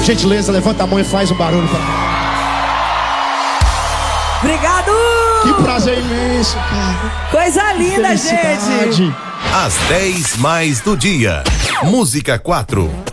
gentileza, levanta a mão e faz um barulho pra mim. Obrigado! Que prazer imenso, cara. Coisa linda, gente. Às 10 mais do dia. Música 4.